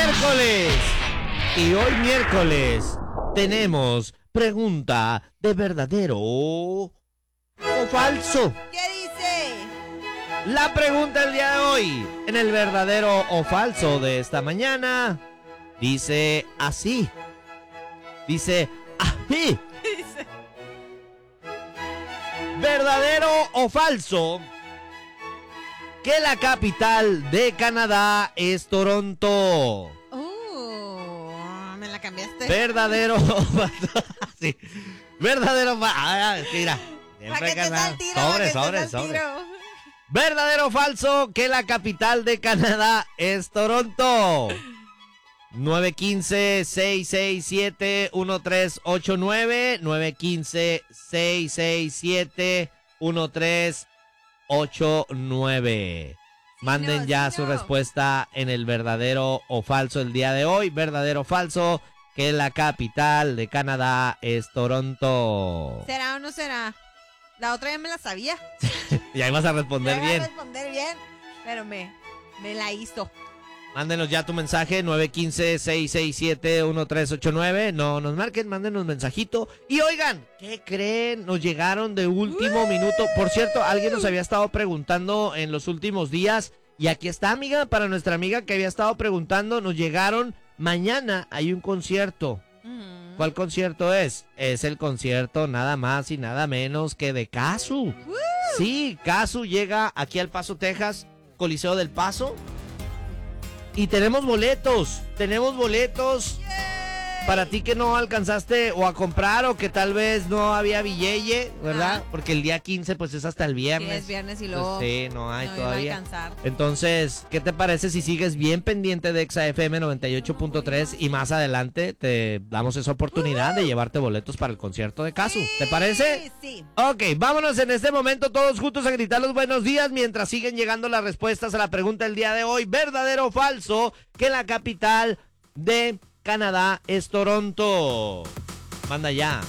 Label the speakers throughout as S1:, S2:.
S1: miércoles. Y hoy miércoles tenemos pregunta de verdadero o falso.
S2: ¿Qué dice?
S1: La pregunta del día de hoy, en el verdadero o falso de esta mañana, dice así. Dice así.
S2: Dice.
S1: ¿Verdadero o falso que la capital de Canadá es Toronto?
S2: Me la cambiaste.
S1: ¿Verdadero o falso? Sí. ¿Verdadero o falso? Mira.
S2: Para que te al tiro,
S1: Sobre. ¿Verdadero o falso que la capital de Canadá es Toronto? 915-667-1389. 915-667-1389. Manden ya su respuesta en el verdadero o falso el día de hoy. ¿Verdadero o falso que la capital de Canadá es Toronto?
S2: ¿Será o no será? La otra ya me la sabía.
S1: Y ahí vas a responder
S2: Me
S1: bien.
S2: iba a responder bien, pero me la hizo.
S1: Mándenos ya tu mensaje, 915-667-1389. No nos marquen, mándenos mensajito. Y oigan, ¿qué creen? Nos llegaron de último minuto. Por cierto, alguien nos había estado preguntando en los últimos días. Y aquí está, amiga, para nuestra amiga que había estado preguntando. Nos llegaron, mañana hay un concierto. ¿Cuál concierto es? Es el concierto nada más y nada menos que de Casu. Sí, Casu llega aquí al Paso, Texas, Coliseo del Paso. Y tenemos boletos para ti que no alcanzaste o a comprar o que tal vez no había billete, ¿verdad?
S2: Ajá.
S1: Porque el día 15 pues es hasta el viernes.
S2: Sí, es viernes y luego
S1: Pues, sí, no hay
S2: no
S1: todavía.
S2: iba a alcanzar.
S1: Entonces, ¿qué te parece si sigues bien pendiente de Exa FM 98.3 y más adelante te damos esa oportunidad de llevarte boletos para el concierto de Casu? ¿Te parece?
S2: Sí.
S1: Ok, vámonos en este momento todos juntos a gritar los buenos días mientras siguen llegando las respuestas a la pregunta del día de hoy. ¿Verdadero o falso que la capital de Canadá es Toronto? Manda ya,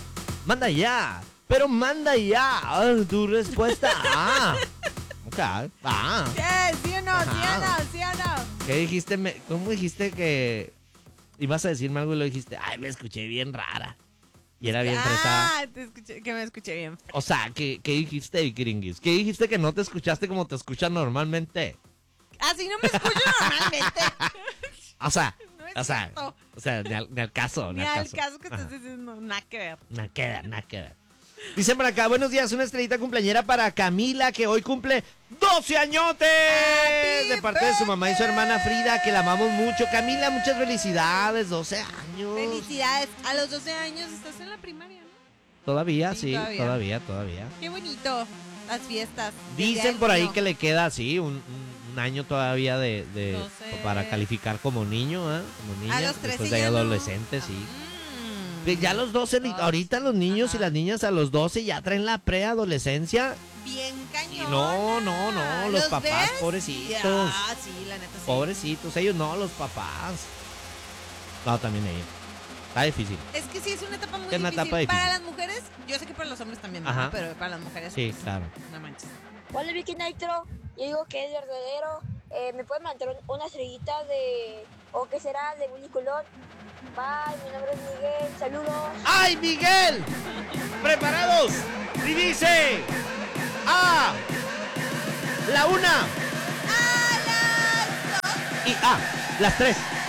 S1: pero manda ya tu respuesta. Ok,
S2: ¿Qué? ¿Sí o no?
S1: Ajá.
S2: ¿Sí o no?
S1: ¿Qué dijiste? ¿Cómo dijiste que ibas a decirme algo y lo dijiste? Ay, me escuché bien rara. Y era bien fresada.
S2: Te escuché, que me escuché bien.
S1: O sea, ¿qué dijiste, Gringuis? ¿Qué dijiste que no te escuchaste como te escuchan normalmente?
S2: Así no me escucho normalmente.
S1: O sea,
S2: No es
S1: o sea,
S2: cierto.
S1: ni al caso,
S2: Ni al caso que
S1: Ajá.
S2: estás diciendo, nada que ver.
S1: Nada que ver. Dicen por acá, buenos días, una estrellita cumpleañera para Camila, que hoy cumple 12 añotes.
S2: ¡Happy
S1: De parte de su mamá y su hermana Frida, que la amamos mucho. Camila, muchas felicidades, 12 años.
S2: Felicidades. A los 12 años estás en la primaria, ¿no?
S1: Todavía,
S2: Sí,
S1: sí, todavía.
S2: Qué bonito. Las fiestas.
S1: Dicen por ahí que le queda así un año todavía de
S2: 12.
S1: para calificar como niño, ¿eh? Como niña.
S2: A los 13
S1: después de
S2: ya no.
S1: adolescente, sí. Ya a los 12, ahorita los niños y las niñas a los 12 ya traen la preadolescencia.
S2: Bien
S1: Y
S2: cañón.
S1: no, los papás,
S2: ves?
S1: pobrecitos.
S2: Ah, sí, la neta sí.
S1: Pobrecitos, ellos no, los papás. No, también ellos. Está difícil.
S2: Es que sí, es una etapa muy
S1: Es una
S2: difícil.
S1: etapa difícil.
S2: Para las mujeres, yo sé que para los hombres también,
S1: Ajá.
S2: ¿no? Pero para las mujeres,
S1: Sí,
S2: pues,
S1: claro.
S2: no manches.
S3: Hola Vicky Nitro, yo digo que es verdadero. ¿Me pueden mandar una estrellita de, o qué será, de Willy Colón? Bye, mi nombre es Miguel, saludos.
S1: ¡Ay, Miguel! ¡Preparados! Y dice... ¡A! La una.
S2: ¡A las dos!
S1: Y A. Las tres.